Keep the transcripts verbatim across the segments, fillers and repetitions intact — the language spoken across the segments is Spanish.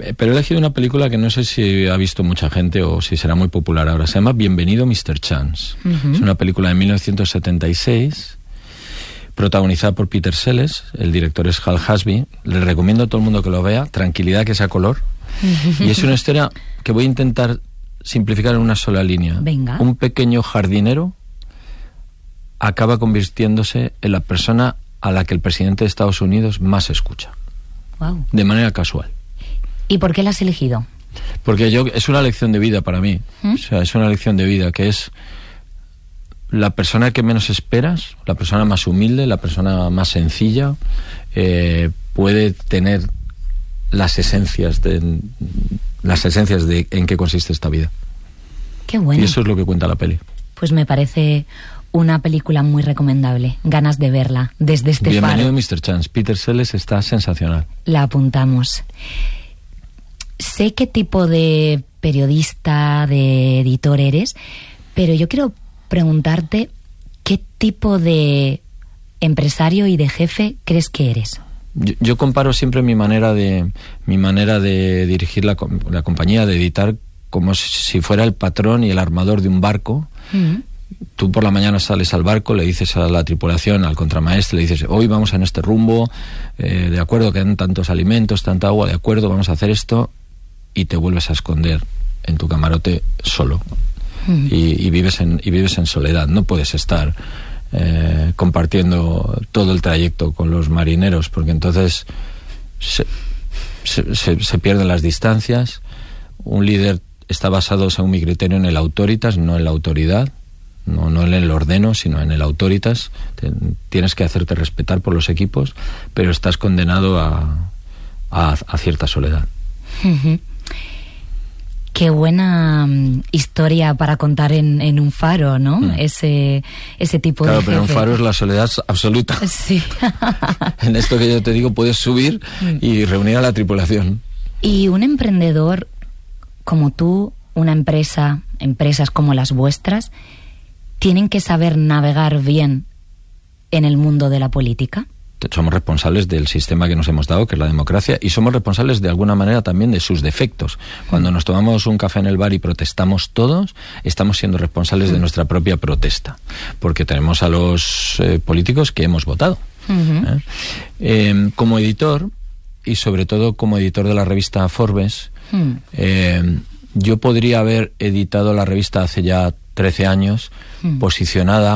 pero he elegido una película que no sé si ha visto mucha gente o si será muy popular ahora. Se llama Bienvenido mister Chance. Uh-huh. Es una película de mil novecientos setenta y seis, protagonizada por Peter Sellers. El director es Hal Hasby. Le recomiendo a todo el mundo que lo vea. Tranquilidad, que sea color. Uh-huh. Y es una historia que voy a intentar simplificar en una sola línea. Venga. Un pequeño jardinero acaba convirtiéndose en la persona a la que el presidente de Estados Unidos más escucha. Wow. De manera casual. ¿Y por qué la has elegido? Porque yo es una lección de vida para mí. ¿Mm? O sea, es una lección de vida que es la persona que menos esperas, la persona más humilde, la persona más sencilla, eh, puede tener las esencias de las esencias de en qué consiste esta vida. Qué bueno. Y eso es lo que cuenta la peli. Pues me parece una película muy recomendable. Ganas de verla desde este Bienvenido faro. mister Chance. Peter Sellers está sensacional. La apuntamos. Sé qué tipo de periodista, de editor eres, pero yo quiero preguntarte qué tipo de empresario y de jefe crees que eres. Yo, yo comparo siempre mi manera de mi manera de dirigir la, la compañía, de editar, como si fuera el patrón y el armador de un barco. Mm-hmm. Tú por la mañana sales al barco, le dices a la tripulación, al contramaestre, le dices, hoy vamos en este rumbo, eh, de acuerdo, quedan tantos alimentos, tanta agua, de acuerdo, vamos a hacer esto, y te vuelves a esconder en tu camarote solo. Mm. Y, y, vives en, y vives en soledad. No puedes estar eh, compartiendo todo el trayecto con los marineros, porque entonces se, se, se, se pierden las distancias. Un líder está basado, según mi criterio, en el autoritas, no en la autoridad. No, no en el ordeno, sino en el autoritas. Te, tienes que hacerte respetar por los equipos, pero estás condenado a, a, a cierta soledad. Uh-huh. Qué buena um, historia para contar en, en un faro, ¿no? Mm. Ese, ese tipo claro, de Claro, pero jefe. en un faro es la soledad absoluta. Sí. En esto que yo te digo, puedes subir mm. y reunir a la tripulación. Y un emprendedor como tú, una empresa, empresas como las vuestras, ¿tienen que saber navegar bien en el mundo de la política? Somos responsables del sistema que nos hemos dado, que es la democracia, y somos responsables de alguna manera también de sus defectos. Cuando nos tomamos un café en el bar y protestamos todos, estamos siendo responsables de nuestra propia protesta, porque tenemos a los eh, políticos que hemos votado. Uh-huh. ¿Eh? Eh, como editor, y sobre todo como editor de la revista Forbes, uh-huh. eh, yo podría haber editado la revista hace ya trece años, uh-huh. posicionada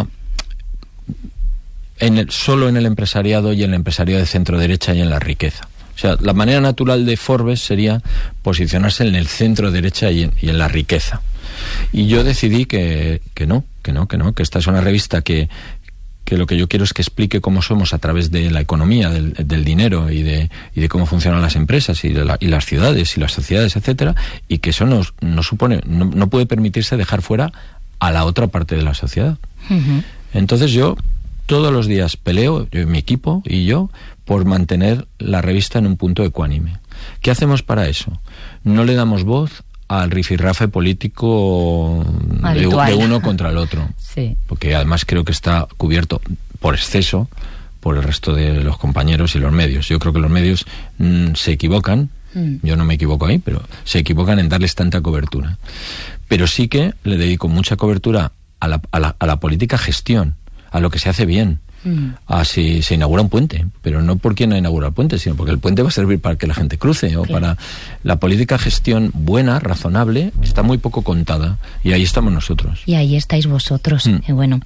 en el, solo en el empresariado y en el empresariado de centro derecha y en la riqueza. O sea, la manera natural de Forbes sería posicionarse en el centro derecha y en, y en la riqueza. Y yo decidí que, que no, que no, que no, que esta es una revista que, que lo que yo quiero es que explique cómo somos a través de la economía, del, del dinero y de, y de cómo funcionan las empresas y, de la, y las ciudades y las sociedades, etcétera, y que eso nos, nos supone, no, no puede permitirse dejar fuera a la otra parte de la sociedad. Uh-huh. Entonces yo todos los días peleo, yo, mi equipo y yo, por mantener la revista en un punto ecuánime. ¿Qué hacemos para eso? No le damos voz al rifirrafe político de, de uno contra el otro. Sí. Porque además creo que está cubierto por exceso por el resto de los compañeros y los medios. Yo creo que los medios mmm, se equivocan, mm. yo no me equivoco ahí, pero se equivocan en darles tanta cobertura. Pero sí que le dedico mucha cobertura a la, a la, a la política gestión, a lo que se hace bien, mm. a si se inaugura un puente, pero no por quién inaugura el puente, sino porque el puente va a servir para que la gente cruce, o claro. para la política gestión buena, razonable, está muy poco contada, y ahí estamos nosotros. Y ahí estáis vosotros. Mm. Y bueno,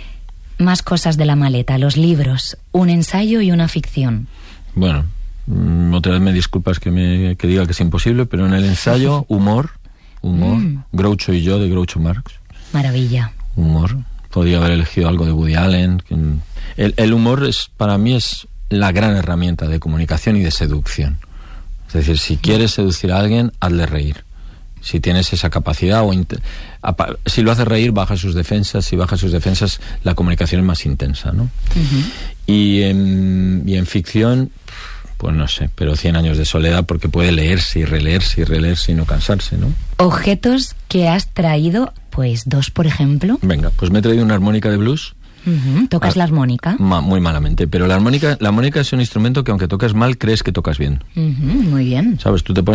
más cosas de la maleta, los libros, un ensayo y una ficción. Bueno, otra vez me disculpas que me que diga que es imposible, pero en el ensayo, humor, humor, mm. Groucho y yo, de Groucho Marx. Maravilla. Humor. Podría haber elegido algo de Woody Allen. El, el humor es, para mí, es la gran herramienta de comunicación y de seducción. Es decir, si quieres seducir a alguien, hazle reír. Si tienes esa capacidad, o int- si lo haces reír, baja sus defensas. Si baja sus defensas, la comunicación es más intensa, ¿no? Uh-huh. Y, en, y en ficción, pues no sé, pero cien años de soledad, porque puede leerse y releerse y releerse y no cansarse, ¿no? Objetos que has traído, pues dos, por ejemplo. Venga, pues me he traído una armónica de blues. Uh-huh. ¿Tocas ah, la armónica? Ma, muy malamente, pero la armónica, la armónica es un instrumento que aunque tocas mal, crees que tocas bien. Uh-huh, muy bien. ¿Sabes? Tú te pones